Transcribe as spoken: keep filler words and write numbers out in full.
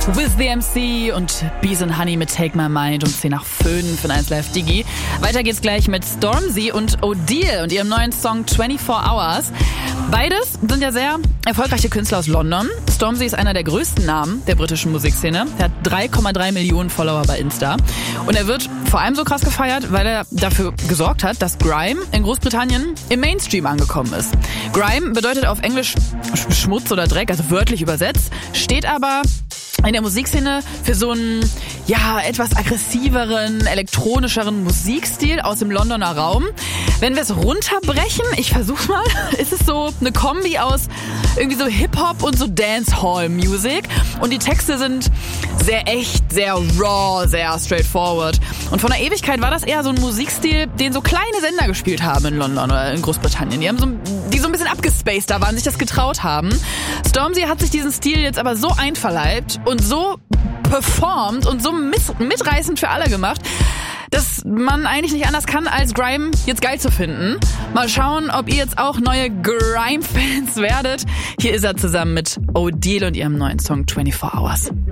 With the M C und Bees and Honey mit Take My Mind um zehn nach fünf in eins Live Digi. Weiter geht's gleich mit Stormzy und Odile und ihrem neuen Song twenty-four hours. Beides sind ja sehr erfolgreiche Künstler aus London. Stormzy ist einer der größten Namen der britischen Musikszene. Er hat drei Komma drei Millionen Follower bei Insta. Und er wird vor allem so krass gefeiert, weil er dafür gesorgt hat, dass Grime in Großbritannien im Mainstream angekommen ist. Grime bedeutet auf Englisch Schmutz oder Dreck, also wörtlich übersetzt, steht aber in der Musikszene für so einen, ja, etwas aggressiveren, elektronischeren Musikstil aus dem Londoner Raum. Wenn wir es runterbrechen, ich versuch's mal, ist es so eine Kombi aus irgendwie so Hip-Hop und so Dancehall-Music. Und die Texte sind sehr echt, sehr raw, sehr straightforward. Und von der Ewigkeit war das eher so ein Musikstil, den so kleine Sender gespielt haben in London oder in Großbritannien. Die haben so, die so ein bisschen abgespaced da waren, sich das getraut haben. Stormzy hat sich diesen Stil jetzt aber so einverleibt und so performt und so mitreißend für alle gemacht, dass man eigentlich nicht anders kann, als Grime jetzt geil zu finden. Mal schauen, ob ihr jetzt auch neue Grime-Fans werdet. Hier ist er zusammen mit Odile und ihrem neuen Song twenty-four hours.